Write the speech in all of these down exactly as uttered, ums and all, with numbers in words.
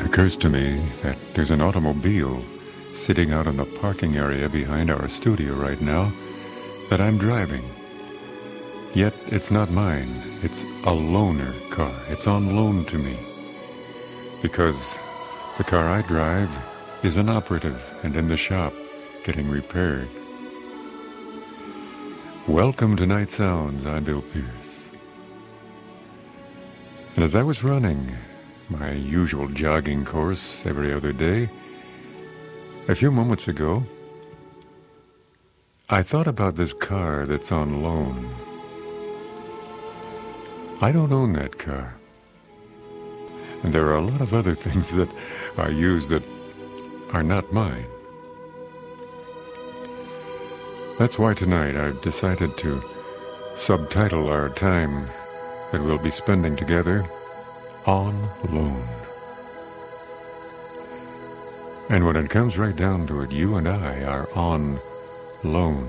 occurs to me that there's an automobile sitting out in the parking area behind our studio right now that I'm driving. Yet it's not mine. It's a loaner car. It's on loan to me. Because the car I drive is inoperative and in the shop getting repaired. Welcome to Night Sounds. I'm Bill Pierce. And as I was running my usual jogging course every other day, a few moments ago, I thought about this car that's on loan. I don't own that car. And there are a lot of other things that I use that are not mine. That's why tonight I've decided to subtitle our time that we'll be spending together, On Loan. And when it comes right down to it, you and I are on loan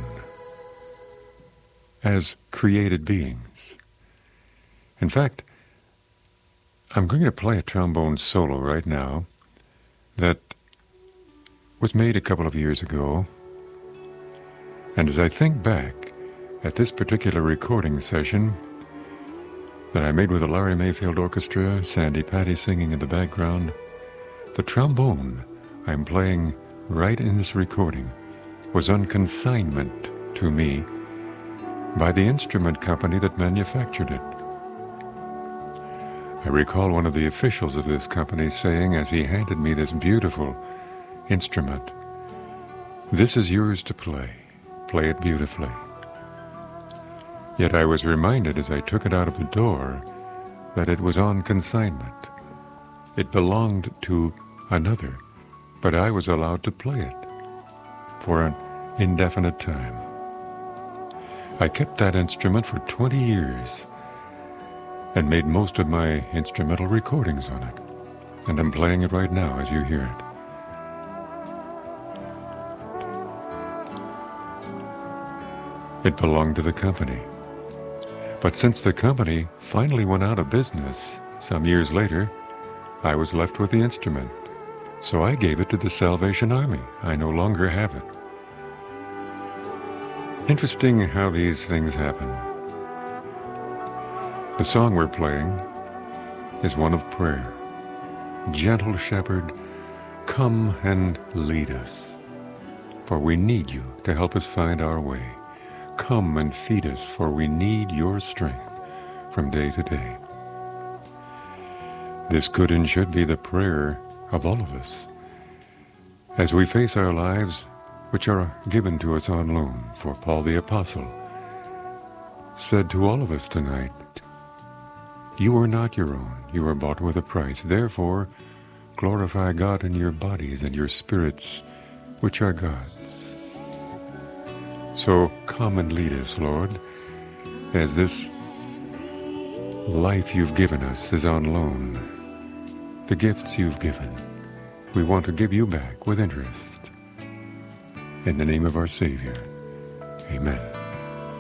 as created beings. In fact, I'm going to play a trombone solo right now that was made a couple of years ago. And as I think back at this particular recording session that I made with the Larry Mayfield Orchestra, Sandy Patty singing in the background, the trombone I'm playing right in this recording was on consignment to me by the instrument company that manufactured it. I recall one of the officials of this company saying as he handed me this beautiful instrument, "This is yours to play. Play it beautifully." Yet I was reminded as I took it out of the door that it was on consignment. It belonged to another, but I was allowed to play it for an indefinite time. I kept that instrument for twenty years and made most of my instrumental recordings on it. And I'm playing it right now as you hear it. It belonged to the company. But since the company finally went out of business some years later, I was left with the instrument. So I gave it to the Salvation Army. I no longer have it. Interesting how these things happen. The song we're playing is one of prayer. Gentle Shepherd, come and lead us, for we need you to help us find our way. Come and feed us, for we need your strength from day to day. This could and should be the prayer of all of us as we face our lives, which are given to us on loan. For Paul the Apostle said to all of us tonight, "You are not your own, you are bought with a price. Therefore, glorify God in your bodies and your spirits, which are God's." So come and lead us, Lord, as this life you've given us is on loan. The gifts you've given, we want to give you back with interest. In the name of our Savior, amen.